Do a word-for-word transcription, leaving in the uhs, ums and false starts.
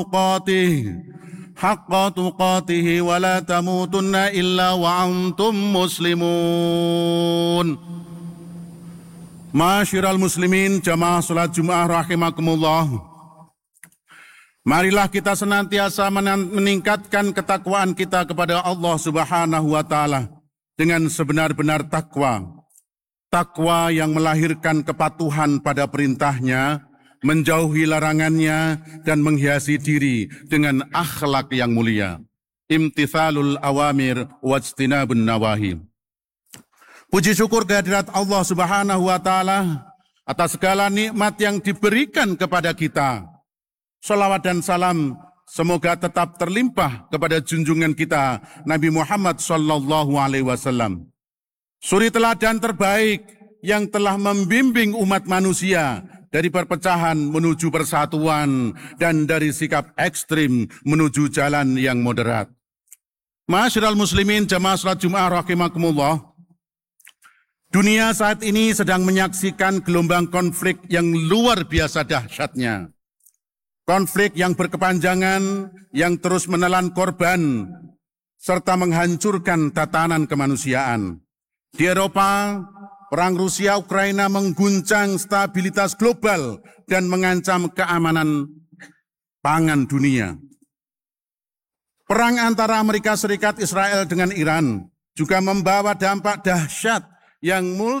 tuqatih haqqa tuqatih wa la tamutunna illa wa antum muslimun. Masyiral muslimin jamaah salat Jumat rahimakumullah. Marilah kita senantiasa meningkatkan ketakwaan kita kepada Allah Subhanahu wa taala dengan sebenar-benar takwa. Takwa yang melahirkan kepatuhan pada perintahnya, menjauhi larangannya, dan menghiasi diri dengan akhlak yang mulia. Imtithalul awamir wajtinabun nawahi. Puji syukur kehadirat Allah Subhanahu wa taala atas segala nikmat yang diberikan kepada kita. Salawat dan salam semoga tetap terlimpah kepada junjungan kita Nabi Muhammad sallallahu alaihi wasallam. Suri teladan terbaik yang telah membimbing umat manusia dari perpecahan menuju persatuan dan dari sikap ekstrim menuju jalan yang moderat. Ma'asyiral muslimin jamaah salat Jumat rahimakumullah. Dunia saat ini sedang menyaksikan gelombang konflik yang luar biasa dahsyatnya. Konflik yang berkepanjangan, yang terus menelan korban, serta menghancurkan tatanan kemanusiaan. Di Eropa, perang Rusia-Ukraina mengguncang stabilitas global dan mengancam keamanan pangan dunia. Perang antara Amerika Serikat Israel dengan Iran juga membawa dampak dahsyat yang multi